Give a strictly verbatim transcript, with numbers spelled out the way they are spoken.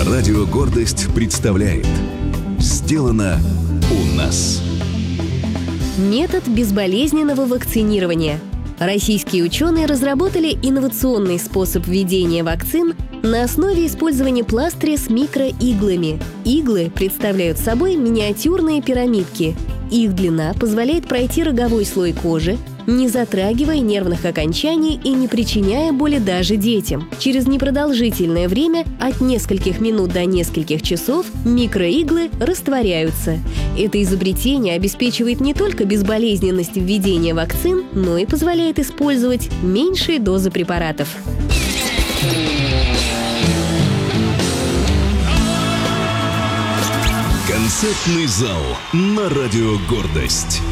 Радио «Гордость» представляет «Сделано у нас». Метод безболезненного вакцинирования. Российские ученые разработали инновационный способ введения вакцин на основе использования пластыря с микроиглами. Иглы представляют собой миниатюрные пирамидки. Их длина позволяет пройти роговой слой кожи, не затрагивая нервных окончаний и не причиняя боли даже детям. Через непродолжительное время, от нескольких минут до нескольких часов, микроиглы растворяются. Это изобретение обеспечивает не только безболезненность введения вакцин, но и позволяет использовать меньшие дозы препаратов. Концертный зал на радио «Гордость».